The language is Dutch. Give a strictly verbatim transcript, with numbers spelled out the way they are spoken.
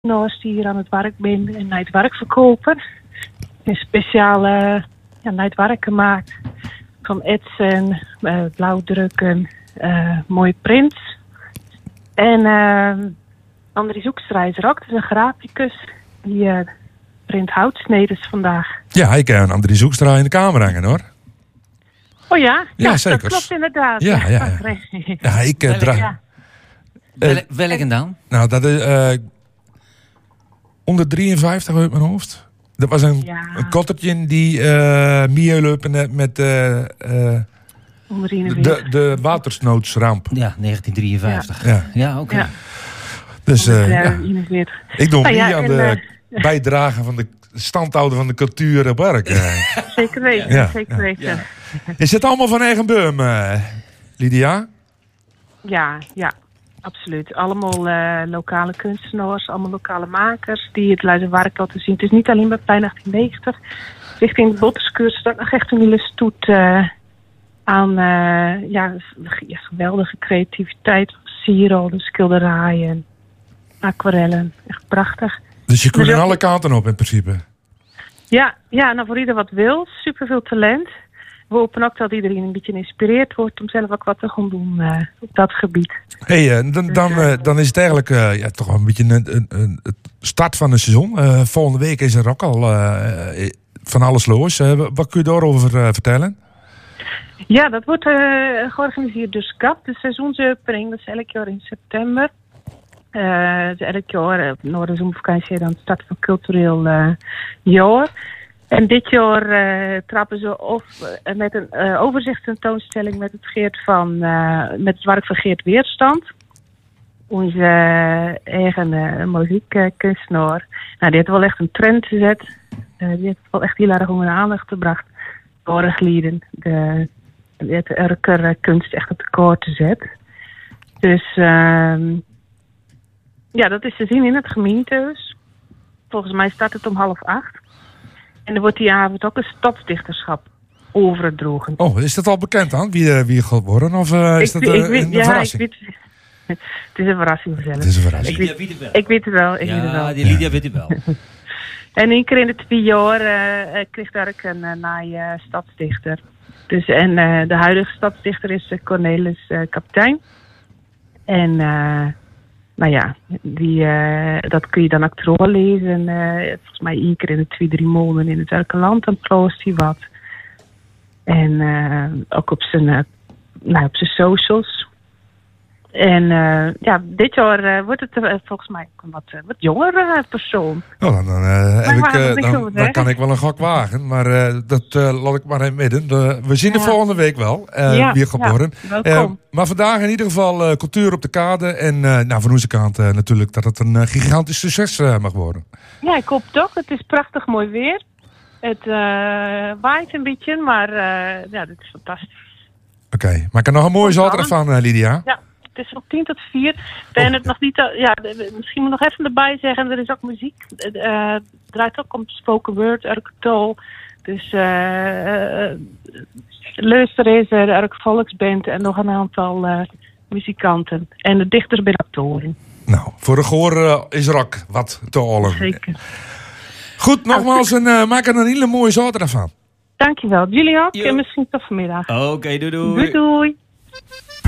kunstenaars die hier aan het werk zijn en naar het werk verkopen. Een speciale ja, naar het werk gemaakt van etsen, uh, blauwdrukken, uh, mooie prints. En uh, Andries Hoekstra is er ook, dat is een graficus die uh, print houtsneders vandaag. Ja, ik kan Andries Hoekstra in de kamer hangen hoor. Oh ja? Ja, ja zeker. Dat klopt inderdaad. Ja, ja, ja. ja ik uh, draag... Ja. Wel, welke dan? Nou, dat is uh, onder drieënvijftig uit mijn hoofd. Dat was een, ja. een kottertje die uh, meelopen met uh, uh, de, de watersnoodsramp. Ja, negentien drieënvijftig. Ja, ja oké. Okay. Ja. Dus uh, ja. Ik doe ah, mee ja, aan en, de uh, bijdrage van de standhouden van de cultuur op werk. Zeker weten, ja. zeker weten. Ja. Is het allemaal van eigen beum, uh, Lydia? Ja, ja. Absoluut. Allemaal uh, lokale kunstenaars, allemaal lokale makers die het luizen werk laten zien. Het is niet alleen bij Plein achttien negentig. Richting de Botterskuur staat nog echt een hele stoet uh, aan uh, ja, ja, geweldige creativiteit. Sierollen, schilderijen, aquarellen. Echt prachtig. Dus je kunt dus aan alle kanten op in principe? Ja, ja, nou voor ieder wat wil. Superveel talent. We hopen ook dat iedereen een beetje geïnspireerd wordt om zelf ook wat te gaan doen uh, op dat gebied. Hé, hey, uh, dan, dan, uh, dan is het eigenlijk uh, ja, toch wel een beetje een, een, een start van een seizoen. Uh, volgende week is er ook al uh, van alles los. Uh, wat kun je daarover uh, vertellen? Ja, dat wordt uh, georganiseerd door S C A P, de seizoensopening. Dat is elk jaar in september. Uh, dus elk jaar op uh, de zomervakantie dan start van cultureel uh, jaar. En dit jaar uh, trappen ze af uh, met een uh, overzichtstentoonstelling met het, Geert van, uh, met het werk van Geert Weerstand. Onze uh, eigen uh, muziekkunstenaar. Nou, die heeft wel echt een trend gezet. Uh, die heeft wel echt heel erg onder de aandacht gebracht. Orglieden. De, die heeft elke kunst echt op de kaart gezet. Dus uh, ja, dat is te zien in het gemeentehuis. Volgens mij start het om half acht. En er wordt die avond ook een stadsdichterschap overgedrogen. Oh, is dat al bekend dan? Wie, uh, wie gaat worden? Of uh, is ik, dat uh, weet, een ja, verrassing? Ik weet, het is een verrassing zelf. Het is een verrassing. Ik weet, Lydia weet het wel. Ik weet het wel. Ik ja, weet het wel. die Lydia weet het wel. En één keer in de twee jaar uh, kreeg daar ook een uh, naai uh, stadsdichter. Dus, en uh, de huidige stadsdichter is uh, Cornelis uh, Kaptein. En... Uh, Nou ja, die, uh, dat kun je dan ook teruglezen. Uh, volgens mij één keer in de twee, drie maanden in het welke land dan ploost hij wat. En uh, ook op zijn, uh, nou, op zijn socials. En uh, ja, dit jaar uh, wordt het uh, volgens mij een wat, uh, wat jongere uh, persoon. Oh, dan, dan, uh, heb ik, uh, dan, dan, dan kan ik wel een gok wagen, maar uh, dat uh, laat ik maar in midden. De, we zien ja. de volgende week wel uh, ja, wie geboren. Ja, uh, maar vandaag in ieder geval uh, cultuur op de kade. En uh, nou, van onze kant uh, natuurlijk dat het een uh, gigantisch succes uh, mag worden. Ja, ik hoop toch. Het is prachtig mooi weer. Het uh, waait een beetje, maar uh, ja, dit is fantastisch. Oké, okay. Maak er nog een mooie zaterdag van, uh, Lydia. Ja. Het is nog tien tot vier. En oh. het nog niet. Ja, misschien moet ik nog even erbij zeggen. Er is ook muziek. Het uh, draait ook om spoken word, Urk Tol. Dus uh, uh, luister is er, Urk Volksband en nog een aantal uh, muzikanten. En de dichters bij actoren. Nou, voor de gehoor uh, is er ook wat te horen. Zeker. Goed, nogmaals, en, uh, maak er een hele mooie zaterdag van. Dankjewel. Jullie ook. En misschien tot vanmiddag. Oké, okay, doei doei. Doei doei.